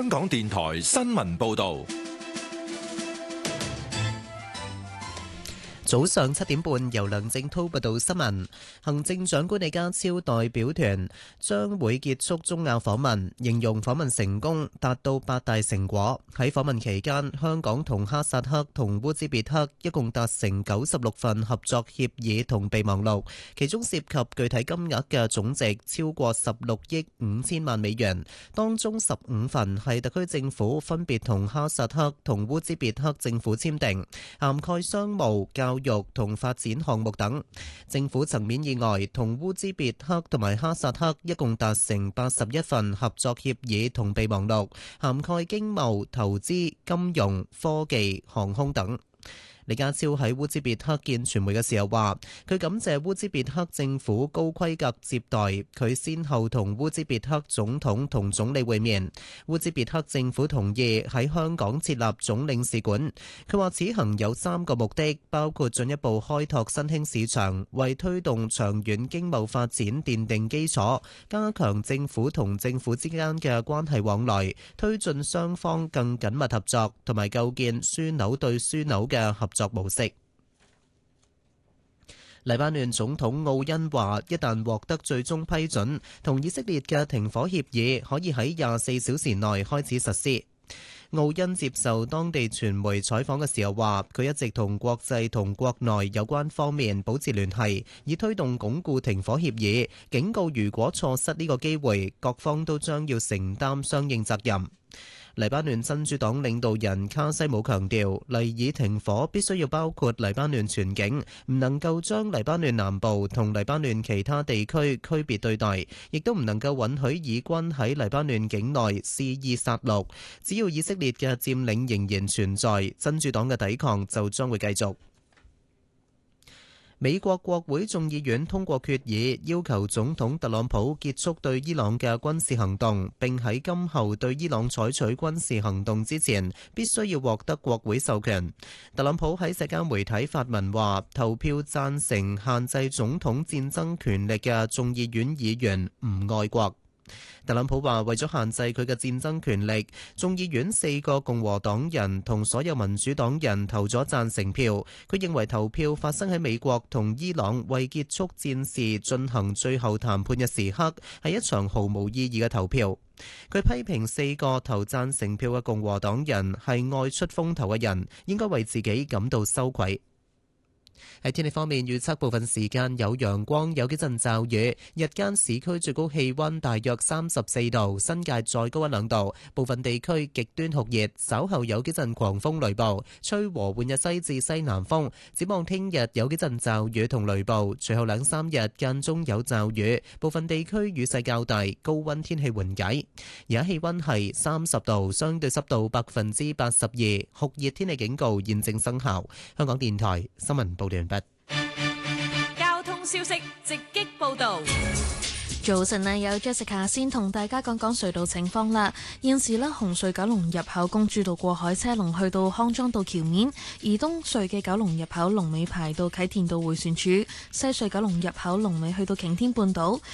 香港電台新聞報道。 早上7點半，由梁正滔報道新聞。行政長官李家超代表團將會結束中亞訪問，形容訪問成功，達到8大成果。喺訪問期間，香港同哈薩克同烏茲別克一共達成96份合作協議同備忘錄，其中涉及具體金額嘅總值超過16億5千萬美元，當中15份係特區政府分別同哈薩克同烏茲別克政府簽訂，涵蓋商務、教育同發展項目等。政府層面以外，同烏茲別克同埋哈薩克一共達成81份合作協議同備忘錄，涵蓋經貿、投資、金融、科技、航空等。李家超喺烏茲別克見傳媒嘅時候話，佢感謝烏茲別克政府高規格接待，佢先後同烏茲別克總統同總理會面。烏茲別克政府同意喺香港設立總領事館。佢話此行有3個目的，包括進一步開拓新興市場，為推動長遠經貿發展奠定基礎，加強政府同政府之間嘅關係往來，推進雙方更緊密合作，同埋構建樞紐對樞紐嘅合作模式。黎巴嫩總統奧恩話，一旦獲得最終批准，同以色列嘅停火協議可以喺24小時內開始實施。奧恩接受當地傳媒採訪嘅時候話，佢一直同國際同國內有關方面保持聯繫，以推動鞏固停火協議，警告如果錯失呢個機會，各方都將要承擔相應責任。黎巴嫩真主黨領導人卡西姆強調，黎以停火必須要包括黎巴嫩全境，唔能夠將黎巴嫩南部同黎巴嫩其他地區區別對待，亦都唔能夠允許以軍喺黎巴嫩境內肆意殺戮。只要以色列嘅佔領仍然存在，真主黨嘅抵抗就將會繼續。美國國會眾議院通過決議，要求總統特朗普結束對伊朗嘅軍事行動，並喺今後對伊朗採取軍事行動之前，必須要獲得國會授權。特朗普喺社交媒體發文話，投票贊成限制總統戰爭權力嘅眾議院議員唔愛國。特朗普話，為咗限制佢嘅戰爭權力，眾議院4個共和黨人同所有民主黨人投咗贊成票。佢認為投票發生喺美國同伊朗為結束戰事進行最後談判嘅時刻，係一場毫無意義嘅投票。佢批評4個投贊成票嘅共和黨人係愛出風頭嘅人，應該為自己感到羞愧。喺天氣方面，預測部分時間有陽光，有幾陣驟雨。日間市區最高氣溫大約34度，新界再高1-2度。部分地區極端酷熱，稍後有幾陣狂風雷暴，吹和緩嘅西至西南風。展望聽日有幾陣驟雨同雷暴，隨後2-3日間中有驟雨，部分地區雨勢較大，高溫天氣緩解。而家氣溫係30度，相對濕度82%，酷熱天氣警告現正生效。香港電台新聞報道完畢。 交通消息直擊報道。 早晨啊，有 Jessica 先同大家講講隧道情況啦。現時呢，紅隧九龍入口公主道過海車龍去到康莊道橋面，而東隧嘅九龍入口龍尾排到啟田道迴旋處，西隧九龍入口龍尾去到擎天半島。